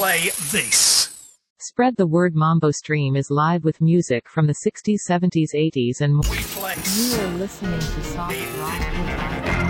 play this. Spread the Word Mambo Stream is live with music from the 60s, 70s, 80s and more. We play. You are listening to Soft Rock.